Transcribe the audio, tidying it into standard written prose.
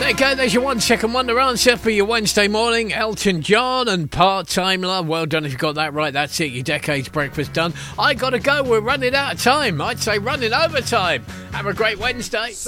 There you go, there's your 1 second wonder answer for your Wednesday morning. Elton John and Part-Time Love. Well done if you got that right. That's it, your decade's breakfast done. I gotta go, we're running out of time. I'd say running over time. Have a great Wednesday.